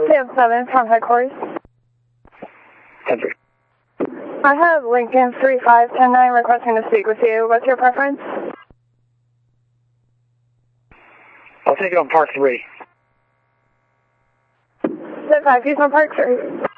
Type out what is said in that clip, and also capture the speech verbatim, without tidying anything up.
Sam seven from headquarters. ten three. I have Lincoln three five one nine requesting to speak with you. What's your preference? I'll take it on Park three. Is it five Keystone Park, sir?